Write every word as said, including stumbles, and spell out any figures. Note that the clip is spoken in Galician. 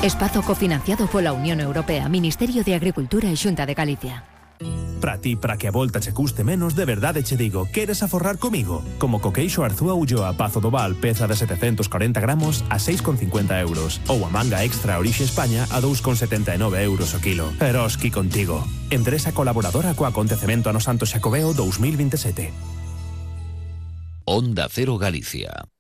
Espazo cofinanciado pola Unión Europea, Ministerio de Agricultura e Xunta de Galicia. Para ti, para que a volta che custe menos, de verdade che digo, queres aforrar comigo? Como co queixo Arzúa Ulloa Pazo do Val, peza de setecentos corenta gramos a seis con cincuenta euros. Ou a manga extra Orixe España a dous con setenta e nove euros o kilo. Eroski contigo. Empresa colaboradora co acontecemento ano Santo Xacobeo dous mil veintisiete. Onda Cero Galicia.